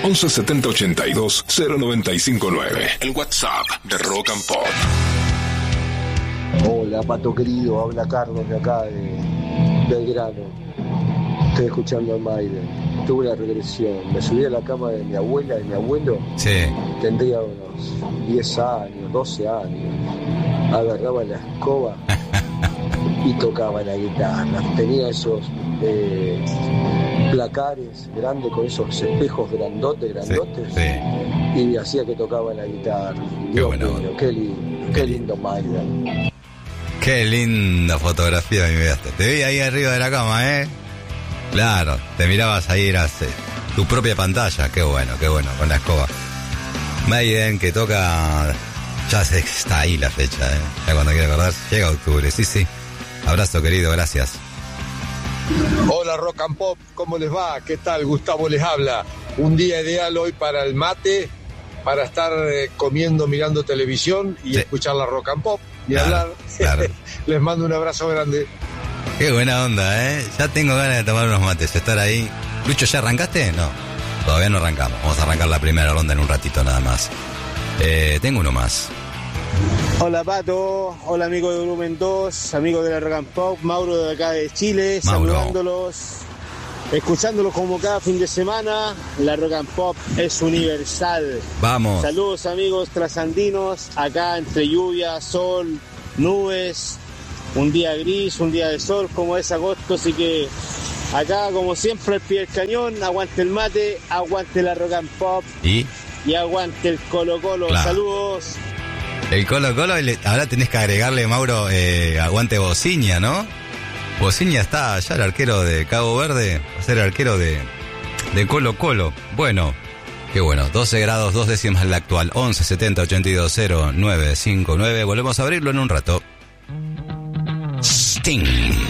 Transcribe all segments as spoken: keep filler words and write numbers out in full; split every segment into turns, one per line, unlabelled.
once setenta ochenta y dos cero noventa y cinco nueve. El WhatsApp de Rock and Pop.
Hola, Pato querido, habla Carlos de acá de Belgrano. Estoy escuchando a Maiden. Tuve una regresión. Me subí a la cama de mi abuela y mi abuelo.
Sí.
Tendría unos diez años, doce años. Agarraba la escoba y tocaba la guitarra. Tenía esos eh, placares grandes con esos espejos grandotes, grandotes.
Sí, sí.
Y hacía que tocaba la guitarra.
Qué
Dios
bueno.
mío, qué lindo, qué lindo Maiden.
Qué linda fotografía me enviaste. Te vi ahí arriba de la cama, ¿eh? Claro, te mirabas ahí, eras eh, tu propia pantalla. Qué bueno, qué bueno, con la escoba. Maiden, que toca... Ya se está ahí la fecha, ¿eh? Ya cuando quiera acordar, llega octubre, sí, sí. Abrazo, querido, gracias.
Hola Rock and Pop, ¿cómo les va? ¿Qué tal? Gustavo les habla. Un día ideal hoy para el mate, para estar eh, comiendo, mirando televisión y sí. escuchar la Rock and Pop y
claro,
hablar.
Claro.
Les mando un abrazo grande.
Qué buena onda, ¿eh? Ya tengo ganas de tomar unos mates, estar ahí. Lucho, ¿ya arrancaste? No, todavía no arrancamos. Vamos a arrancar la primera ronda en un ratito nada más. Eh, tengo uno más.
Hola Pato, hola amigos de Volumen dos, amigos de la Rock and Pop, Mauro de acá de Chile,
Mauro.
saludándolos, escuchándolos como cada fin de semana. La Rock and Pop es universal.
Vamos.
Saludos amigos trasandinos, acá entre lluvia, sol, nubes, un día gris, un día de sol como es agosto, así que acá como siempre al pie del cañón, aguante el mate, aguante la Rock and Pop
y,
y aguante el Colo Colo.
Claro.
Saludos.
El Colo Colo, ahora tenés que agregarle, Mauro, eh, aguante Bociña, ¿no? Bociña está allá, el arquero de Cabo Verde, va a ser el arquero de, de Colo Colo. Bueno, qué bueno, doce grados, dos décimas en la actual, once setenta ochenta y dos cero nueve cinco nueve. Volvemos a abrirlo en un rato. Sting.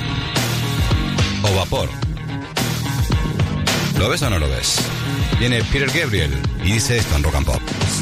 O Vapor. ¿Lo ves o no lo ves? Viene Peter Gabriel y dice esto en Rock and Pop.